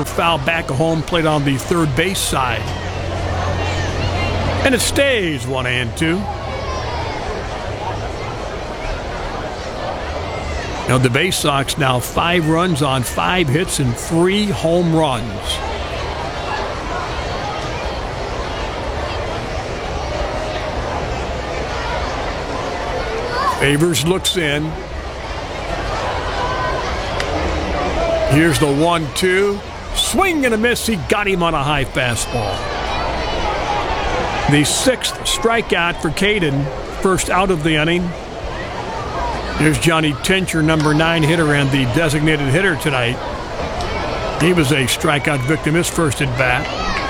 were fouled back at home, played on the third base side. And it stays 1-2. Now the Bay Sox now 5 runs on 5 hits and 3 home runs. Favors looks in. Here's the 1-2. Swing and a miss. He got him on a high fastball. The 6th strikeout for Caden. First out of the inning. Here's Johnny Tincher, number 9 hitter and the designated hitter tonight. He was a strikeout victim his first at bat.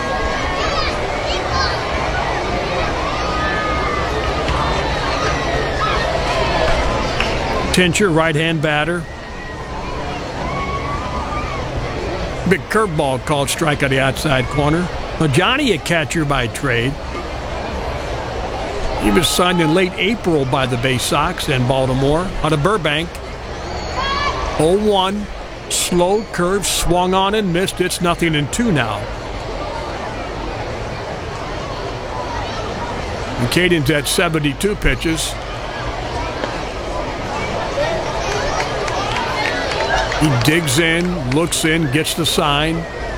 Tincher, right-hand batter. Big curveball called strike on the outside corner. Now Johnny, a catcher by trade. He was signed in late April by the Bay Sox in Baltimore out of Burbank. 0-1, slow curve, swung on and missed. It's 0-2 now. And Caden's at 72 pitches. He digs in, looks in, gets the sign.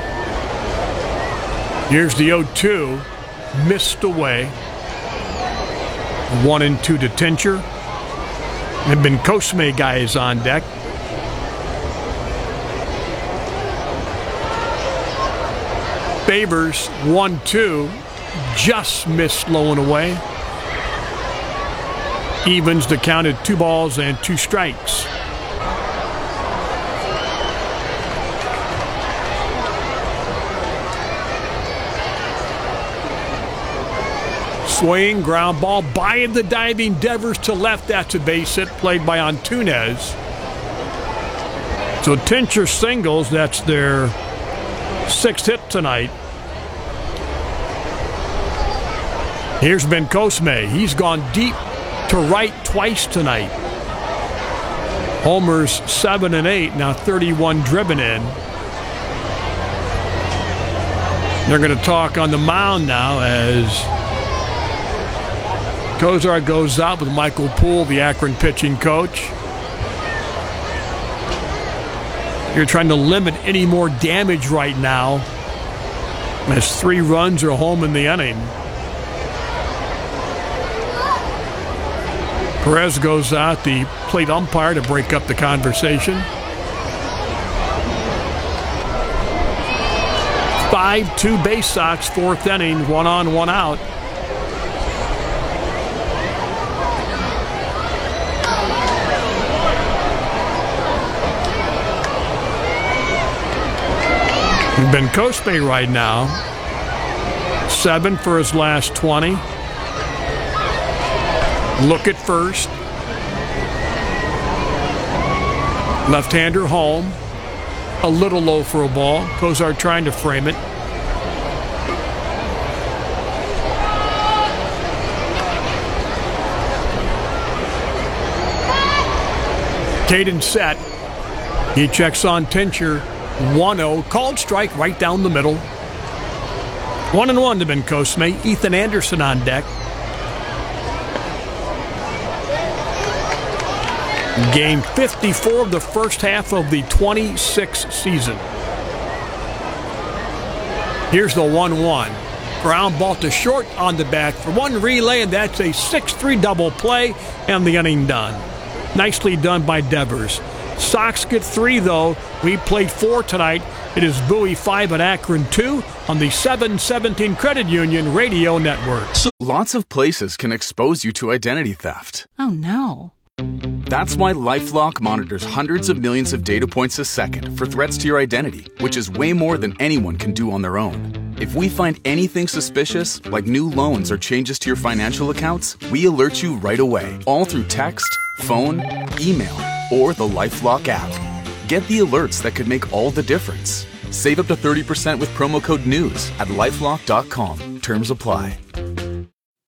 Here's the 0-2, missed away. 1-2 to Tincher. And Ben Cosme guys on deck. Favors 1-2, just missed low and away. Evens the count at 2 balls and 2 strikes. Swing, ground ball by the diving Devers to left. That's a base hit played by Antunez. So Tincher singles. That's their 6th hit tonight. Here's Ben Cosme. He's gone deep to right twice tonight. Homers 7 and 8, now 31 driven in. They're going to talk on the mound now as Cozart goes out with Michael Poole, the Akron pitching coach. You're trying to limit any more damage right now as 3 runs are home in the inning. Perez goes out, the plate umpire, to break up the conversation. 5-2 Bay Sox, 4th inning, 1 on, 1 out. Ben Cosme right now, 7 for his last 20. Look at first. Left-hander home. A little low for a ball. Cozart trying to frame it. Caden set. He checks on Tincher. 1-0, called strike right down the middle. 1-1 to Ben Cosme. Ethan Anderson on deck. Game 54 of the first half of the 26 season. Here's the 1-1. Ground ball to short on the back for 1 relay, and that's a 6-3 double play, and the inning done. Nicely done by Devers. Sox get 3, though. We played 4 tonight. It is Bowie 5 at Akron 2 on the 717 Credit Union Radio Network. Lots of places can expose you to identity theft. Oh, no. That's why LifeLock monitors hundreds of millions of data points a second for threats to your identity, which is way more than anyone can do on their own. If we find anything suspicious, like new loans or changes to your financial accounts, we alert you right away, all through text, phone, email, or the LifeLock app. Get the alerts that could make all the difference. Save up to 30% with promo code NEWS at LifeLock.com. Terms apply.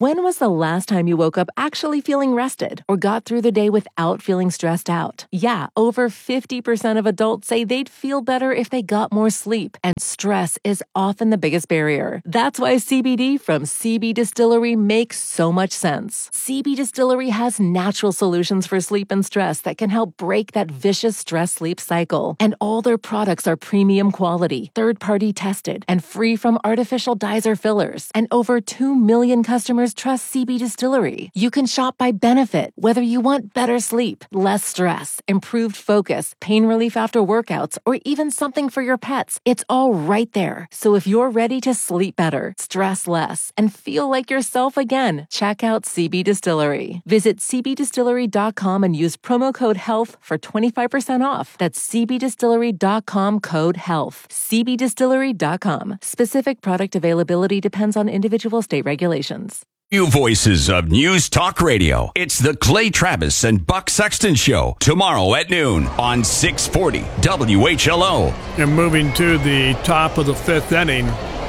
When was the last time you woke up actually feeling rested or got through the day without feeling stressed out? Yeah, over 50% of adults say they'd feel better if they got more sleep, and stress is often the biggest barrier. That's why CBD from CB Distillery makes so much sense. CB Distillery has natural solutions for sleep and stress that can help break that vicious stress-sleep cycle. And all their products are premium quality, third-party tested, and free from artificial dyes or fillers. And over 2 million customers trust CB Distillery. You can shop by benefit, whether you want better sleep, less stress, improved focus, pain relief after workouts, or even something for your pets. It's all right there. So if you're ready to sleep better, stress less, and feel like yourself again, check out CB Distillery. Visit cbdistillery.com and use promo code HEALTH for 25% off. That's cbdistillery.com, code HEALTH. cbdistillery.com. Specific product availability depends on individual state regulations. New voices of News Talk Radio. It's the Clay Travis and Buck Sexton Show tomorrow at noon on 640 WHLO. And moving to the top of the fifth inning.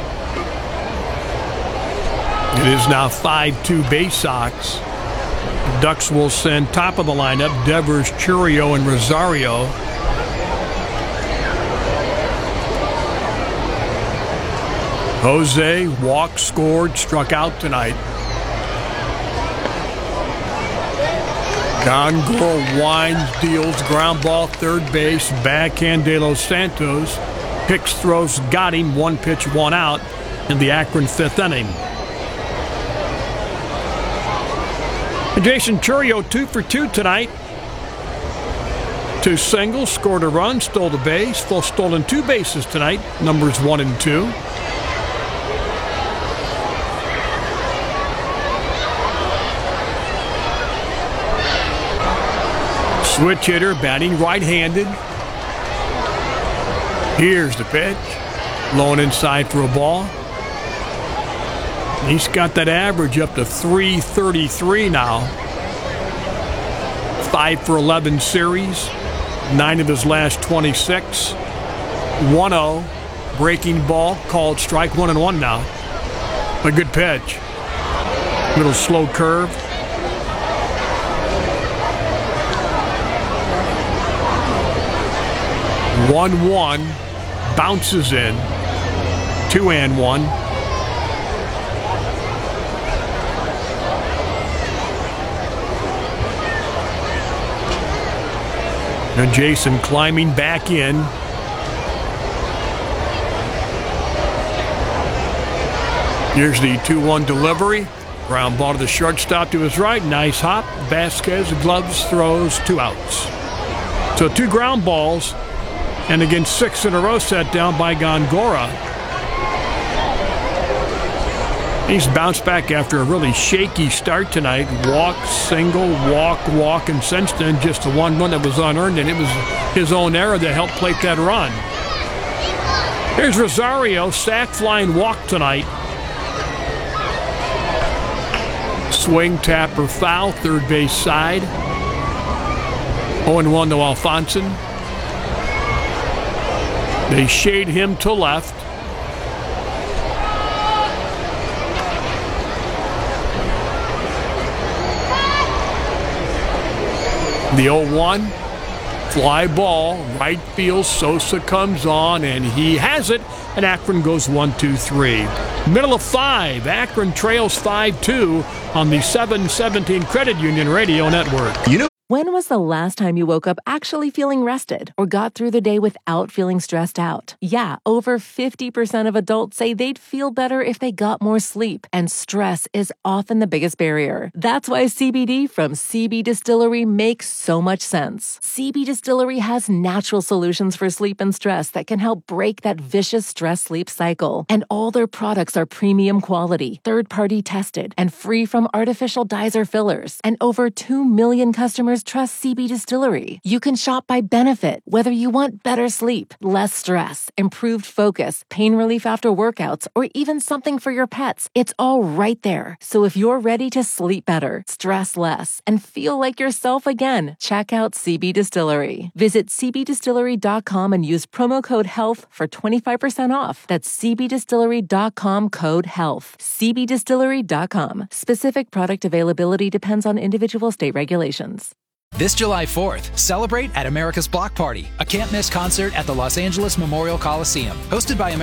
It is now 5-2 Bay Sox. Ducks will send top of the lineup Devers, Chourio, and Rosario. Jose walked, scored, struck out tonight. Gongora winds, deals, ground ball, third base, backhand De Los Santos. Hicks throws, got him, 1 pitch, 1 out in the Akron fifth inning. And Jason Chourio 2 for 2 tonight. 2 singles, scored a run, stole the base, full stolen 2 bases tonight, numbers 1 and 2. Switch hitter, batting right-handed. Here's the pitch. Low inside for a ball. He's got that average up to 333 now. 5 for 11 series. 9 of his last 26. 1-0. Breaking ball, called strike, 1-1 now. A good pitch. Little slow curve. 1-1, bounces in, 2-1. And Jason climbing back in. Here's the 2-1 delivery. Ground ball to the shortstop to his right. Nice hop. Vasquez gloves, throws, 2 outs. So 2 ground balls. And again, 6 in a row set down by Gongora. He's bounced back after a really shaky start tonight. Walk, single, walk, and since then just the 1 run that was unearned, and it was his own error that helped plate that run. Here's Rosario, sac fly and walk tonight. Swing, tapper, foul, third base side. 0-1 to Alfonson. They shade him to left. The 0-1, fly ball, right field. Sosa comes on, and he has it. And Akron goes 1-2-3. Middle of 5, Akron trails 5-2 on the 717 Credit Union Radio Network. When was the last time you woke up actually feeling rested or got through the day without feeling stressed out? Yeah, over 50% of adults say they'd feel better if they got more sleep, and stress is often the biggest barrier. That's why CBD from CB Distillery makes so much sense. CB Distillery has natural solutions for sleep and stress that can help break that vicious stress-sleep cycle. And all their products are premium quality, third-party tested, and free from artificial dyes or fillers. And over 2 million customers customers trust CB Distillery. You can shop by benefit, whether you want better sleep, less stress, improved focus, pain relief after workouts, or even something for your pets. It's all right there. So if you're ready to sleep better, stress less, and feel like yourself again, check out CB Distillery. Visit cbdistillery.com and use promo code HEALTH for 25% off. That's cbdistillery.com, code HEALTH. cbdistillery.com. Specific product availability depends on individual state regulations. This July 4th, celebrate at America's Block Party, a can't-miss concert at the Los Angeles Memorial Coliseum, hosted by